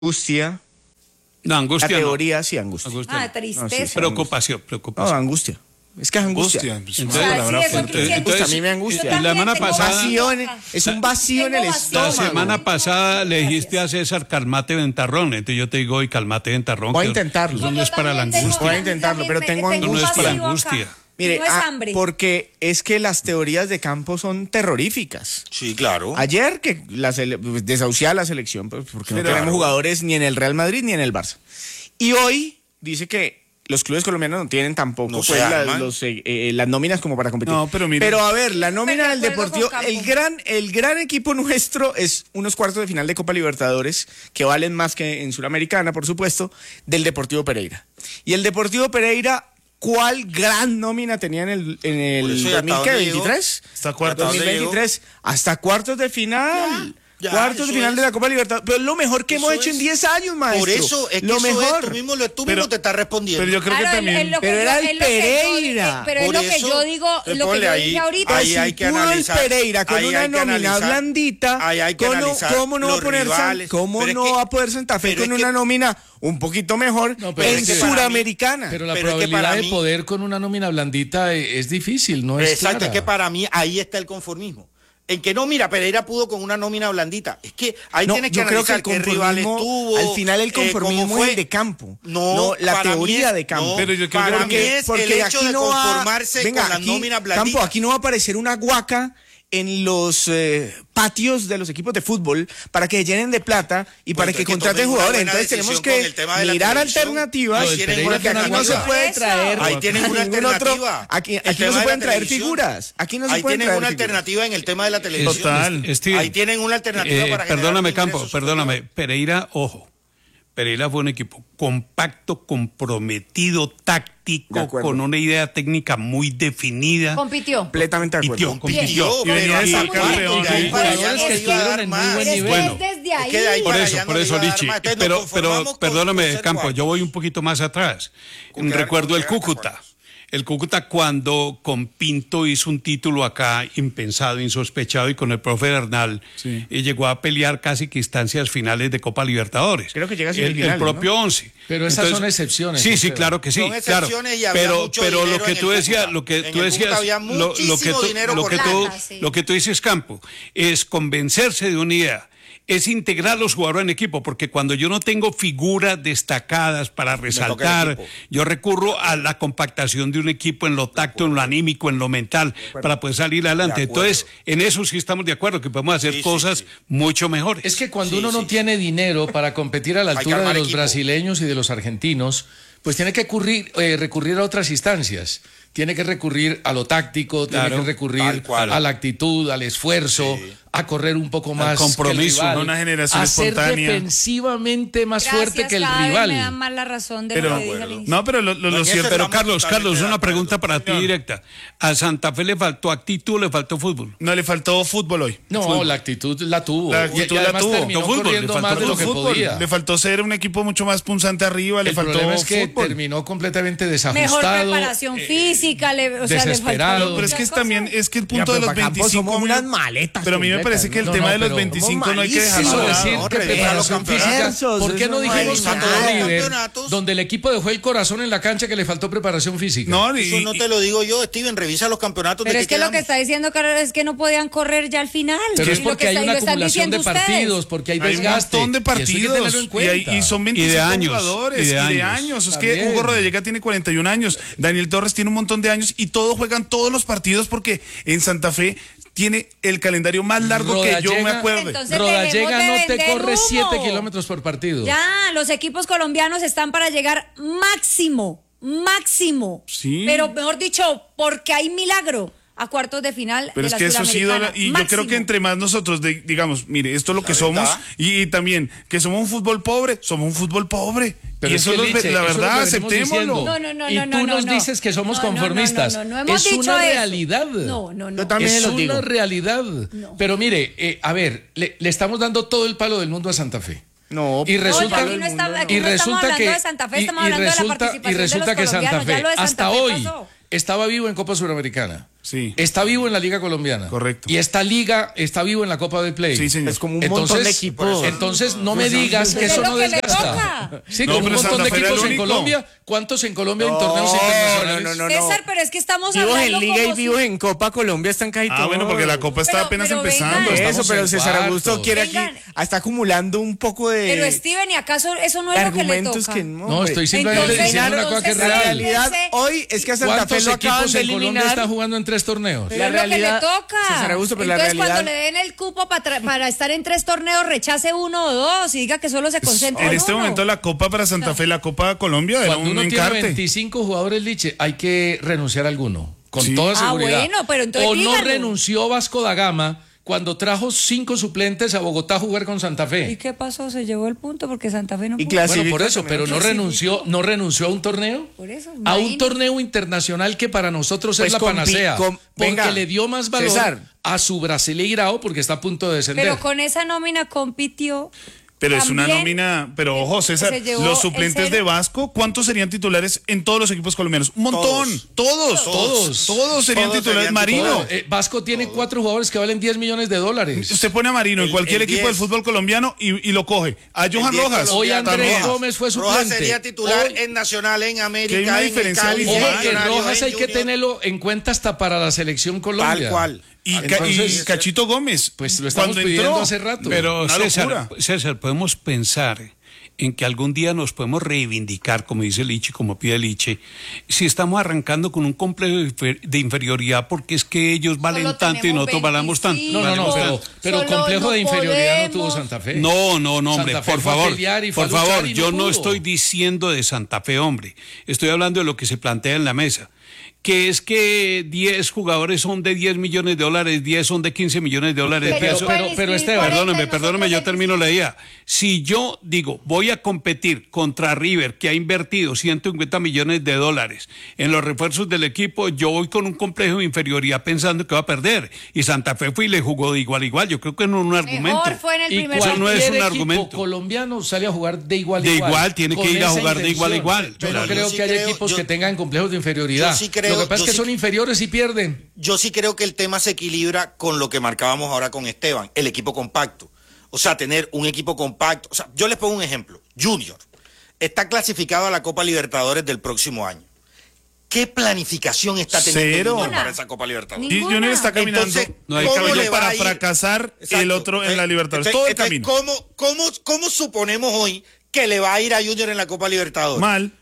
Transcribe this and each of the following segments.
Angustia. No, angustia La no. teoría, sí, angustia. Angustia no. Tristeza. sí. Preocupación. No, angustia. Es que es angustia. Entonces, O sea, sí, eso entonces, que Angustia, a mí me angustia. Yo la semana también tengo pasada, Es un vacío en el Tengo estómago. la semana pasada le dijiste a César calmate ventarrón, entonces yo te digo hoy calmate ventarrón. Voy a que intentarlo. Eso no es para la también tengo- angustia. Voy a intentarlo, pero tengo Eso no es para vacío angustia. acá. Mire, No es hambre. porque es que las teorías de campo son terroríficas. Sí, claro. Ayer que desahuciaba la selección, pues, porque no Claro. tenemos jugadores ni en el Real Madrid ni en el Barça. Y hoy dice que los clubes colombianos no tienen tampoco No pues, se arman. las nóminas como para competir. No, pero mire. Pero a ver, la nómina del de acuerdo Deportivo, con Campo. el gran equipo nuestro es unos cuartos de final de Copa Libertadores que valen más que en Suramericana, por supuesto, del Deportivo Pereira. Y el Deportivo Pereira, ¿cuál gran nómina tenía en el Por eso, ¿y hasta dónde llegó? 2023? Hasta cuartos. ¿Hasta dónde 2023, hasta cuartos de final. Ya, Cuartos de eso final es. de la Copa Libertadores. Pero es lo mejor que hemos Eso hecho en es. 10 años, maestro. Por eso es que lo eso es, mejor. tú mismo Pero- te estás respondiendo. Pero yo creo que Claro, también. Pero era el es lo que yo- Pereira. pero es Por lo que eso, yo digo, lo que ponle yo ahí, dije ahorita. ahí Si hay que pudo analizar, el Pereira con ahí una hay que nómina analizar, blandita, ahí hay que analizar ¿cómo no va a los poner rivales. ¿cómo Pero es no que- va a poder Santa Fe pero con es que- una nómina un poquito mejor No, pero en es que para mí- Suramericana? Pero la Pero es que probabilidad para de mí- poder con una nómina blandita es difícil, no es Exacto, clara. es que para mí ahí está el conformismo. En que no, mira, Pereira pudo con una nómina blandita. Es que ahí No, tienes que yo creo que analizar el qué rivales conformismo, tuvo. al final el conformismo cómo es fue. el de campo, No, la para mí teoría es- de campo. no, Pero yo creo para que mí es el hecho aquí de no va- conformarse venga, con las aquí, nóminas blanditas. Campo, aquí no va a aparecer una guaca en los patios de los equipos de fútbol para que llenen de plata y para que entonces que contraten tomen una jugadores. buena Entonces tenemos decisión con el tema que de la mirar televisión. alternativas, Ahí tienen porque una aquí no se alternativa. puede traer Ahí tienen a una ningún otro, alternativa. aquí El no tema se de pueden la traer televisión. figuras. Aquí no se Ahí pueden tienen traer una figuras. alternativa en el tema de la televisión. Total. Steven, Ahí tienen una alternativa para generar perdóname, ingresos Campo, perdóname. superiores. Pereira, ojo. Pereira fue un equipo compacto, comprometido, De táctico, acuerdo. con una idea técnica muy definida. Compitió. Completamente de acuerdo. Compitió. Y venía de ser pero campeón. de ahí para allá Jugadores no que iba a dar estuvieron en muy más. buen Es nivel. Bueno, desde ahí. Es que de ahí Por para eso, allá por no le eso, iba a dar Lichi. más. Entonces nos Pero conformamos con perdóname, ser Campo, cuartos. yo voy un poquito más atrás. Con quedar- Recuerdo con el quedar Cúcuta. cuartos. El Cúcuta cuando con Pinto hizo un título acá impensado, insospechado y con el profe Bernal Sí. y llegó a pelear casi que instancias finales de Copa Libertadores. Creo que llega a el semifinales, propio once. Pero esas son excepciones, Sí, sí, Esteban. claro que sí. Son claro. excepciones y había mucho pero lo dinero que en tú el decías, Cúcuta. lo que En tú el Cúcuta decías, había muchísimo dinero lo por que plata, sí. lo que tú dices, Campo, es convencerse de una idea. Es integrar a los jugadores en equipo, porque cuando yo no tengo figuras destacadas para toca el resaltar, equipo. yo recurro a la compactación de un equipo en lo tacto, en lo anímico, en lo mental, para poder salir adelante. De acuerdo. Entonces, en eso sí estamos de acuerdo, que podemos hacer Sí, sí, cosas sí. mucho mejores. Es que cuando Sí, uno no sí. tiene dinero para competir a la Hay que altura de armar los equipo. brasileños y de los argentinos, pues tiene que recurrir a otras instancias. Tiene que recurrir a lo táctico, Claro, tiene que recurrir tal cual. a la actitud, al esfuerzo, Sí. a correr un poco más compromiso, que el rival, a una generación a ser espontánea. defensivamente más fuerte que el cada vez rival. me dan más la razón de Pero, lo que dije al inicio. no, pero lo No, en eso cierto. Pero estamos Carlos, totalmente de una acuerdo. pregunta para ti Señor. directa. ¿A Santa Fe le faltó actitud o le faltó fútbol? No le faltó fútbol hoy. No, la actitud la tuvo. La actitud y la además tuvo. terminó No, fútbol, corriendo le faltó más de lo que Fútbol. podía. Le faltó ser un equipo mucho más punzante arriba, le El faltó problema es que fútbol. terminó completamente Mejor desajustado. preparación física, o sea, le desesperado. faltaron Pero es que muchas también cosas. es que el Mira, punto de pero los para Campos 25 somos unas minutos. maletas Pero a mí me completas, parece que el ¿no? tema No, de los pero 25 no hay que dejarlo Eso de decir lado. que revisa preparación los física. campeonatos, ¿Por qué no eso no dijimos hay contra nada. River, Campeonatos. donde el equipo dejó el corazón en la cancha que le faltó preparación física? No, Eso no te lo digo yo, Steven, revisa los campeonatos. Pero de es que lo que quedamos. está diciendo Carlos es que no podían correr ya al final. Pero es Lo que porque hay está- una lo están acumulación de diciendo ustedes. partidos, porque hay Hay un desgaste. montón de y eso hay que partidos tenerlo en cuenta. y son 25 años, jugadores y y de de años. años. Es Está que bien. Hugo Rodallega tiene 41 años, Daniel Torres tiene un montón de años y todos juegan todos los partidos porque en Santa Fe tiene el calendario más largo que yo me acuerdo. Entonces, Rodallega dejemos de no te vender corre humo. 7 kilómetros por partido. Ya, los equipos colombianos están para llegar máximo. Sí. Pero mejor dicho, porque hay milagro a cuartos de final Pero de es la que eso ha sido, Suramericana. y yo creo que entre más nosotros digamos, mire, esto es lo que somos, verdad. y también que somos un fútbol pobre, somos un fútbol pobre. Pero y es eso que, es Liche, la eso es lo verdad, que venimos aceptémoslo. diciendo. No, Y tú nos dices que somos conformistas. No, hemos es dicho una eso. realidad. No. Yo también Es se los digo. una realidad. Pero mire, a ver, le estamos dando todo el palo del mundo a Santa Fe. No, Y resulta, aquí no está- aquí y no estamos resulta hablando que de Santa Fe, y- estamos y hablando de la resulta- participación y resulta de los que Santa colombianos. Ya Fe lo de Santa hasta Fe hoy pasó. estaba vivo en Copa Suramericana. Sí. Está vivo en la Liga Colombiana. Correcto. Y esta liga está vivo en la Copa del Play. Sí, señor. Es como un montón de equipos. Entonces no me digas que Es eso lo no que le desgasta. toca. Sí, No, con un pero montón de Santa Fe era el equipos en único. Colombia. ¿Cuántos en Colombia en torneos internacionales? no. César, pero es que estamos Vivos hablando en Liga y como vivos si- en Copa Colombia están casi todos. Bueno, porque la Copa está Pero- apenas pero empezando. vengan. Estamos Eso, pero en César Augusto cuartos. quiere Vengan. aquí, está acumulando un poco de Pero Steven, ¿y acaso eso no es lo que le argumentos toca? que no. No, hombre. estoy simplemente Entonces, diciendo una cosa que es La real. realidad hoy es que a Santa Fe ¿Cuántos lo acaban equipos de en Colombia eliminar. están jugando en 3 torneos? Pero La es lo que le realidad- toca. César Augusto, pero la Entonces, realidad- cuando le den el cupo para estar en 3 torneos, rechace 1 o 2 y diga que solo se concentra En en este uno. momento la Copa para Santa Fe, la Copa Colombia, era Cuando un uno tiene encarte. 25 jugadores, Liche, hay que renunciar a alguno, con Sí. toda Ah, seguridad. bueno, pero entonces o no dígalo. renunció Vasco da Gama cuando trajo 5 suplentes a Bogotá a jugar con Santa ¿Y Fe. qué pasó? Se llevó el punto porque Santa Fe no Y pudo. clase- Bueno, por Clasificó eso, pero también. no renunció a un torneo. Por eso, A un imagínate. torneo internacional que para nosotros Pues es la con panacea. pi- con- porque venga, le dio más valor César. a su Brasileirao porque está a punto de descender. Pero con esa nómina compitió. Pero es una También nómina, pero ojo César, se llevó los el suplentes cero. de Vasco, ¿cuántos serían titulares en todos los equipos colombianos? Un montón, todos serían Todos titulares. serían Marino, titulares. Vasco tiene 4 jugadores que valen 10 millones de dólares. usted pone a Marino en El- cualquier el equipo del 10. fútbol colombiano y lo coge. A Johan El 10 Rojas. Hoy colombiano. Andrés también. Gómez fue suplente. Rojas sería titular Hoy- en Nacional, en Que hay América, una en diferencia Cali, abismal. en Ojo, que Millonarios, Rojas en hay que Junior. tenerlo en cuenta hasta para la selección Colombia. Tal cual. Y Entonces, Cachito Gómez. pues lo estamos cuando pidiendo entró, hace rato. Pero una locura. César, podemos pensar en que algún día nos podemos reivindicar, como dice Liche, como pide Liche, si estamos arrancando con un complejo de inferioridad porque es que ellos valen Solo tanto y tenemos nosotros valamos tanto. 25. No, Valemos pero Solo complejo no de inferioridad no tuvo podemos. Santa Fe. No, hombre, Santa Fe por fue a favor, pelear y fue por a luchar favor, y no yo no pudo. estoy diciendo de Santa Fe, hombre, estoy hablando de lo que se plantea en la mesa, que es que 10 jugadores son de 10 millones de dólares, 10 son de 15 millones de dólares. Pero 10 pueden son- inscribir Esteban, 40 y Perdóneme, yo nosotros termino la idea. Si yo digo, voy a competir contra River, que ha invertido 150 millones de dólares en los refuerzos del equipo, yo voy con un complejo de inferioridad pensando que va a perder. Y Santa Fe fue y le jugó de igual a igual. Yo creo que no es un argumento. Mejor fue en el Y primer Eso no es cualquier un equipo argumento. colombiano sale a jugar de igual a De igual. igual, tiene con que ir a esa jugar de igual a intención. igual. Yo no Claro. creo Yo sí que haya creo- equipos yo- que tengan complejos de inferioridad. yo sí creo- Lo que pasa yo es que sí- son inferiores y pierden. Yo sí creo que el tema se equilibra con lo que marcábamos ahora con Esteban, el equipo compacto. O sea, tener un equipo compacto. O sea, yo les pongo un ejemplo. Junior está clasificado a la Copa Libertadores del próximo año. ¿Qué planificación está teniendo Cero. Junior para esa Copa Libertadores? Y Junior está caminando Entonces, No hay ¿cómo camino le va para a ir? fracasar el Exacto. otro en la Libertadores. Entonces- Todo el entonces, camino. ¿cómo suponemos hoy que le va a ir a Junior en la Copa Libertadores? Mal.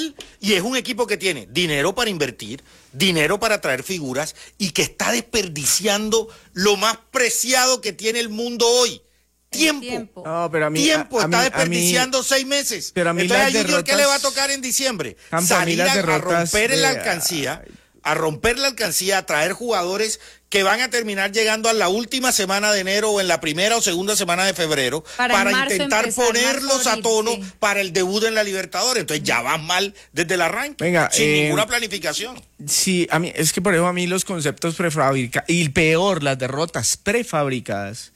Y es un equipo que tiene dinero para invertir, dinero para traer figuras y que está desperdiciando lo más preciado que tiene el mundo hoy. Tiempo. No, pero a mí- Tiempo, a está mí- desperdiciando 6 meses. Pero a mí Entonces, las ¿a Junior qué le va a derrotas- tocar en diciembre? Campo, a mí Salir las a derrotas romper de- la alcancía, a romper la alcancía, a traer jugadores que van a terminar llegando a la última semana de enero o en la primera o segunda semana de febrero Para para en marzo intentar empezar, ponerlos marzo, a tono sí. para el debut en la Libertadores. Entonces ya vas mal desde el arranque, Venga, sin ninguna planificación. Sí, a mí, es que por eso a mí los conceptos prefabricados, y peor, las derrotas prefabricadas,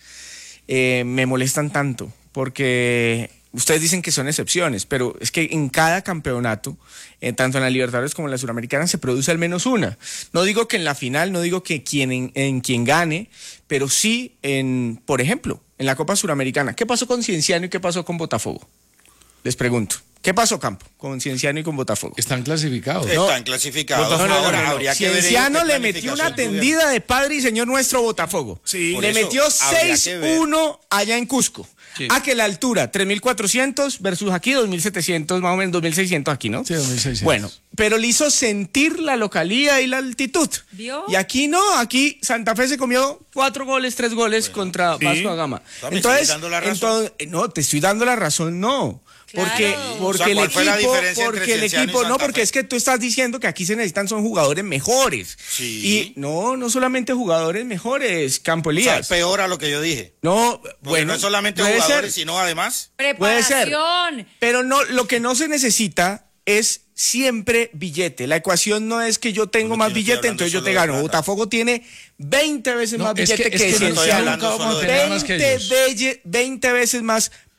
me molestan tanto, porque ustedes dicen que son excepciones, pero es que en cada campeonato, tanto en la Libertadores como en la Suramericana, se produce al menos una. No digo que en la final, no digo que en quien gane, pero sí por ejemplo, en la Copa Suramericana. ¿Qué pasó con Cienciano y qué pasó con Botafogo? Les pregunto. ¿Qué pasó, Campo, con Cienciano y con Botafogo? Están clasificados. Están clasificados. No. Ahora habría que ver ellos Cienciano qué le metió una planificación tuvieron. tendida de Padre y Señor nuestro Botafogo. Sí. Por Le eso metió habría que ver. 6-1 allá en Cusco. Sí. A que la altura, 3.400 versus aquí 2.700, más o menos 2.600 aquí, ¿no? Sí, 2.600. Bueno, pero le hizo sentir la localía y la altitud. ¿Vio? Y aquí no, aquí Santa Fe se comió 4 goles, 3 goles contra sí. Vasco da Gama. ¿Me sigues dando la razón? No, te estoy dando la razón, no. Porque, Claro. porque O sea, ¿cuál el fue la equipo, diferencia entre porque el Cienciano y equipo, no, Santa porque Fe? es que tú estás diciendo que aquí se necesitan son jugadores mejores. Sí. Y no solamente jugadores mejores, Campo O sea, Elías. peor a lo que yo dije. No, Porque bueno, no es solamente puede jugadores, ser, sino además. puede ser. Preparación. Pero no, lo que no se necesita es siempre billete. La ecuación no es que yo tengo Bueno, más yo no estoy billete, hablando entonces yo solo te de gano. plata. Botafogo tiene 20 veces No, más es billete que que no estoy Cienciano. hablando solo de 20 más que ellos. veces más,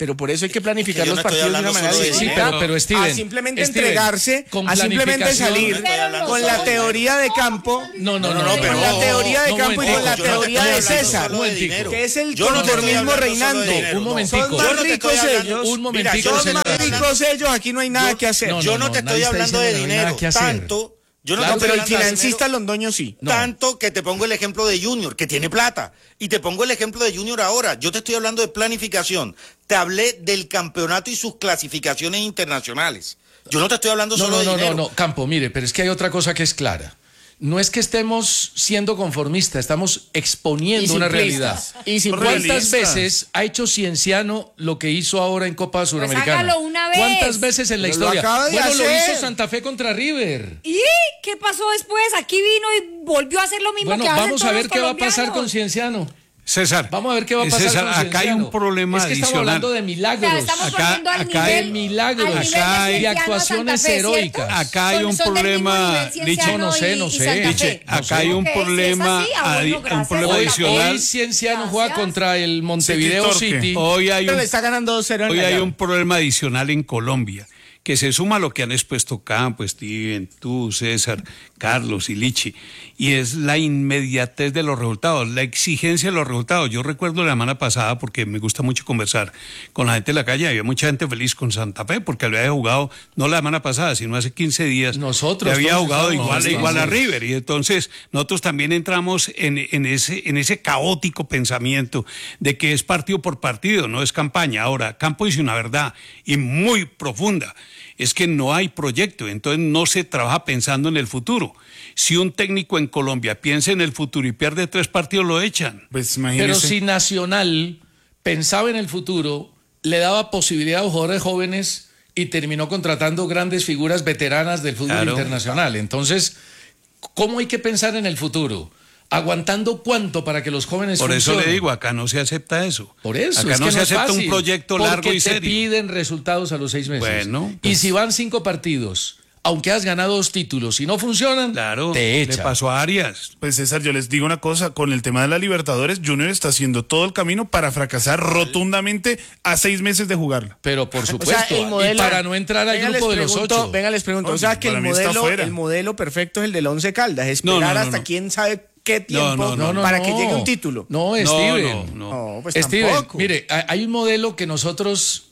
Pero por eso hay que planificar yo los no estoy partidos de una hablando manera solo de distinta. dinero. pero Steven, a simplemente Steven, entregarse, con a simplemente planificación. salir No estoy hablando con solo la de teoría de campo. No, pero con la teoría de no, campo y con la momentico, yo no te teoría estoy de hablando César, solo de dinero. que es el Yo no te estoy conformismo hablando solo de reinando. dinero. Un momentico. Son Yo más no te estoy ricos hablando- ellos. Un momentico, Mira, yo Son más senador. ricos ellos, aquí no hay nada que hacer. No, Yo no te nadie estoy está hablando de diciendo que no hay nada dinero. que hacer. Tanto. Yo no Claro, te estoy Pero el hablando de financista dinero. londoño sí. No. Tanto que te pongo el ejemplo de Junior, que tiene plata. Y te pongo el ejemplo de Junior ahora. Yo te estoy hablando de planificación. Te hablé del campeonato y sus clasificaciones internacionales. Yo no te estoy hablando solo de dinero. No, Campo, mire, pero es que hay otra cosa que es clara. No es que estemos siendo conformistas, estamos exponiendo Y una simplistas. realidad. Y ¿Cuántas simplistas. veces ha hecho Cienciano lo que hizo ahora en Copa Suramericana? hágalo una vez. ¿Cuántas veces en la Pero lo historia? acaba de Bueno, lo hacer. hizo Santa Fe contra River. ¿Y qué pasó después? Aquí vino y volvió a hacer lo mismo Bueno, que hacen vamos a todos ver los qué va a pasar colombianos. con Cienciano. César, Vamos a ver qué va a pasar César, con acá hay Cienciano. un problema Es que estamos adicional. hablando de O milagros. sea, estamos Acá- poniendo al acá nivel, hay milagros. al nivel Acá hay- de y Cienciano actuaciones Santa Fe, heroicas. ¿cierto? Acá hay un Son del mismo problema, nivel Cienciano no sé, y no sé. Santa Fe. Liche, acá hay un Ok, si es problema así, bueno, un gracias. problema Hoy, adicional. hoy Cienciano juega Gracias. contra el Montevideo City Torque. City. Hoy hay Pero un le está ganando 2-0 en Hoy la hay llave. un problema adicional en Colombia, que se suma a lo que han expuesto Campo, Steven, tú, César, Carlos y Lichi, y es la inmediatez de los resultados, la exigencia de los resultados. Yo recuerdo la semana pasada, porque me gusta mucho conversar con la gente de la calle, había mucha gente feliz con Santa Fe, porque había jugado, no la semana pasada, sino hace 15 días, Nosotros le había todos jugado estábamos igual a felices. River, y entonces nosotros también entramos en ese caótico pensamiento de que es partido por partido, no es campaña. Ahora, Campo dice una verdad, y muy profunda, es que no hay proyecto, entonces no se trabaja pensando en el futuro. Si un técnico en Colombia piensa en el futuro y pierde 3 partidos, lo echan. Pues Pero imagínese. si Nacional pensaba en el futuro, le daba posibilidad a los jugadores jóvenes y terminó contratando grandes figuras veteranas del fútbol Claro. internacional. Entonces, ¿cómo hay que pensar en el futuro? ¿Aguantando cuánto para que los jóvenes Por eso funcionen? le digo, acá no se acepta eso. Por eso, Acá es no que se es acepta fácil, un proyecto largo y porque te serio. piden resultados a los 6 meses. Bueno, y pues- si van 5 partidos, aunque has ganado 2 títulos, si no funcionan, Claro, te le echan. pasó a Arias. Pues César, yo les digo una cosa, con el tema de la Libertadores, Junior está haciendo todo el camino para fracasar rotundamente a 6 meses de jugarla. Pero por O supuesto, sea, el modelo, y para no entrar al venga, grupo de les los pregunto, 8. Venga, les pregunto. O Oye, sea, que para mí está fuera. el modelo perfecto es el del Once Caldas. No, Esperar no, hasta no. quién sabe qué tiempo no, para que llegue un título. No, No, Steven. no. No, pues Steven, tampoco. mire, hay un modelo que nosotros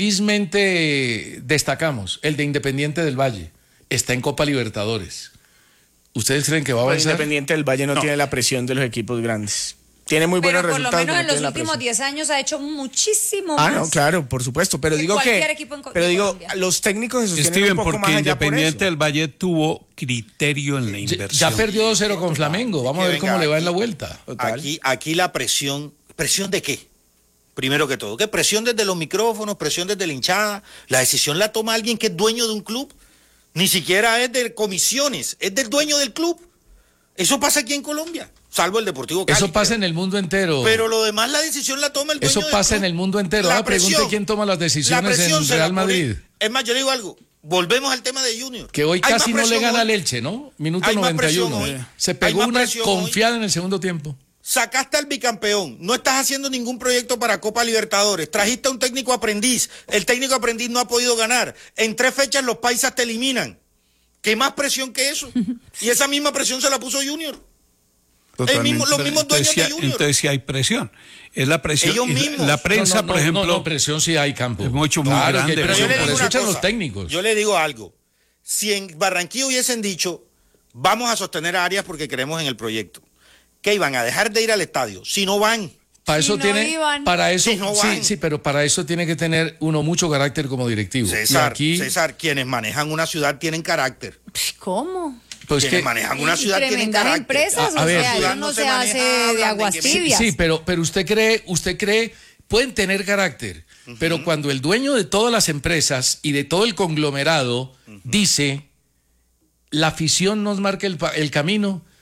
felizmente destacamos, el de Independiente del Valle. Está en Copa Libertadores. ¿Ustedes creen que va a Pues avanzar? Independiente del Valle no tiene la presión de los equipos grandes. Tiene muy buenos Pero por lo resultados. menos pero en no los tiene la últimos presión. 10 años ha hecho muchísimo Ah, más. no, claro, por supuesto. Pero que digo cualquier que. equipo en Pero digo, Colombia. los técnicos se sostienen Steven, un poco porque más allá por Independiente eso. del Valle tuvo criterio en la Ya inversión. perdió 2-0 con Flamengo. Vamos a Que ver cómo venga, le va en la aquí- vuelta. Total. Aquí la presión. ¿Presión de qué? Primero que todo, ¿qué presión desde los micrófonos, presión desde la hinchada? La decisión la toma alguien que es dueño de un club. Ni siquiera es de comisiones, es del dueño del club. Eso pasa aquí en Colombia, salvo el Deportivo Cali. Eso pasa creo. en el mundo entero. Pero lo demás, la decisión la toma el dueño Eso del pasa club. en el mundo entero. La Ahora pregunte presión- quién toma las la decisiones presión en se la Real pone- Madrid. Es más, yo le digo algo. Volvemos al tema de Junior. Que hoy Hay casi más no le presión gana hoy. Leche, ¿no? Minuto Hay más 91. presión hoy. Se Hay pegó más una presión hoy. confiada en el segundo tiempo. Sacaste al bicampeón, no estás haciendo ningún proyecto para Copa Libertadores, trajiste a un técnico aprendiz, el técnico aprendiz no ha podido ganar, en 3 fechas los paisas te eliminan. ¿Qué más presión que eso? Y esa misma presión se la puso Junior. Los mismos dueños de Junior. Entonces sí hay presión. Es la presión. Ellos y mismos. La prensa, por ejemplo. No, presión sí hay, Campo. Es mucho, muy Claro que hay grande. Pero yo presión, le por digo eso una echan cosa, los técnicos. yo le digo algo, si en Barranquilla hubiesen dicho, vamos a sostener a Arias porque creemos en el proyecto, ¿qué iban a dejar de ir al estadio? Si no van. Para Si eso no tiene, iban. para eso, Si no sí, van. sí, pero para eso tiene que tener uno mucho carácter como directivo. César, y aquí, César, quienes manejan una ciudad tienen carácter. ¿Cómo? pues Quienes que, manejan una Y ciudad tienen tremendas carácter. empresas, A o ver, sea, ciudad eso no se maneja, hace de hablan de aguas que- tibias. sí, pero usted cree, pueden tener carácter, pero cuando el dueño de todas las empresas y de todo el conglomerado dice, la afición nos marca el camino,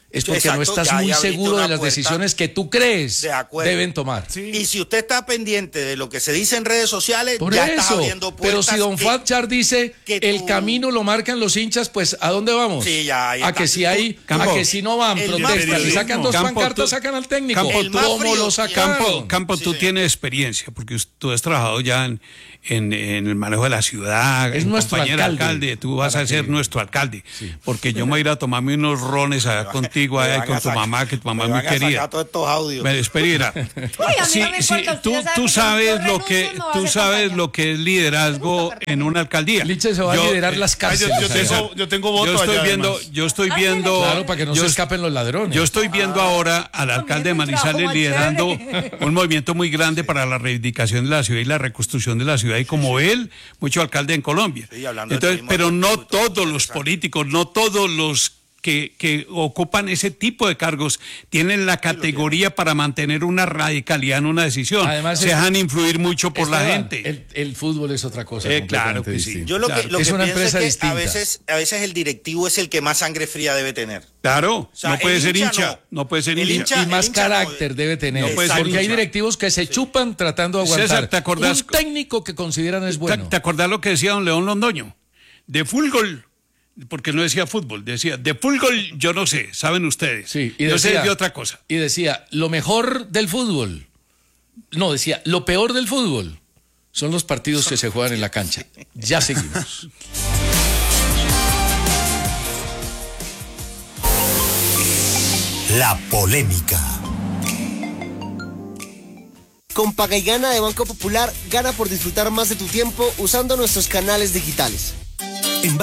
es porque Exacto, no estás ya muy abriste seguro una de las puerta. decisiones que tú crees De acuerdo. deben tomar. Y si usted está pendiente de lo que se dice en redes sociales, Por ya estás eso, abriendo puertas. pero si don Fatchar dice que el tú- camino lo marcan los hinchas, pues ¿a dónde vamos? Sí, ya, ahí a está. que si hay, Campo, a que si no van, el protestan, más y sacan dos Campo, pancartas, tú- sacan al técnico. Campo, El más ¿Cómo frío, lo sacaron? Campo, Sí, tú señor. tienes experiencia, porque tú has trabajado ya en el manejo de la ciudad, Es en nuestro compañero alcalde. tú vas a ser nuestro alcalde, porque yo me voy a ir a tomarme unos rones allá contigo, Me allá van con a tu sacar- mamá, que tu mamá me es muy van a sacar querida. todos estos audios. Espera. Uy, a mí no me importa, usted tú, ya sabe tú que sabes yo lo que renuncio, me voy a tú hacer sabes campaña. lo que es liderazgo en una alcaldía. Liche se va a Yo, liderar las Ay, cárceles. yo tengo voto yo estoy allá, viendo, además. yo estoy viendo, Claro, para que no yo se escapen los ladrones. Yo estoy viendo ahora al alcalde de También es un trabajo Manizales más liderando chévere. un movimiento muy grande para la reivindicación de la ciudad y la reconstrucción de la ciudad, y como él, mucho alcalde en Colombia. Sí, hablando de Entonces, turismo pero no deportivo y todo, todos los interesante. políticos, no todos los que ocupan ese tipo de cargos tienen la categoría para mantener una radicalidad en una decisión. Además, se dejan influir mucho por la Esteban, gente. El fútbol es otra cosa. Claro completamente que sí. distinta. Yo lo Claro. que, lo Es que una pienso empresa es que distinta. a veces el directivo es el que más sangre fría debe tener. Claro, O sea, no puede el ser hincha hincha, no puede ser El hincha. Y más el hincha no- carácter debe tener. No puede ser porque hay hincha. directivos que se chupan tratando de aguantar. César, ¿te acordás? Un técnico que consideran es bueno. ¿Te acordás lo que decía don León Londoño? De fútbol, porque no decía fútbol, decía de fútbol yo no sé, saben ustedes. Sí, yo sé de otra cosa. Y decía, lo mejor del fútbol. No, decía, lo peor del fútbol son los partidos que se juegan en la cancha. Ya seguimos. La polémica. Con Paga y Gana de Banco Popular, gana por disfrutar más de tu tiempo usando nuestros canales digitales.